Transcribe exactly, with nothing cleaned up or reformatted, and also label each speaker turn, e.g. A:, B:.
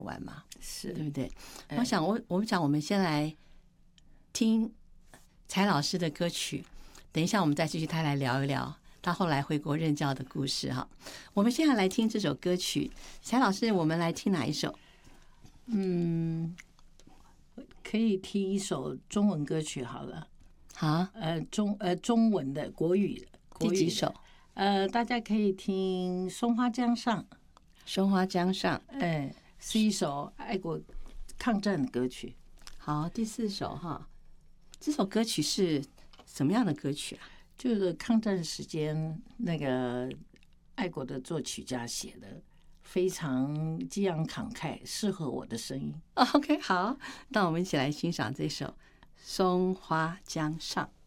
A: 玩嘛，
B: 是
A: 对不对？
B: 哎
A: 我想我我们讲，我们先来听柴老师的歌曲，等一下我们再继续他来聊一聊他后来回国任教的故事哈。我们现在来听这首歌曲，柴老师，我们来听哪一首？
B: 嗯，可以听一首中文歌曲好了。
A: 好，
B: 呃，中呃中文的国语的
A: 第
B: 国语的
A: 几首？
B: 呃，大家可以听《松花江上》。
A: 松花江上。
B: 哎，是一首爱国抗战的歌曲。
A: 好，第四首哈，这首歌曲是什么样的歌曲啊？
B: 就是抗战时间那个爱国的作曲家写的，非常激昂慷慨，适合我的声音。
A: OK， 好，那我们一起来欣赏这首《松花江上》。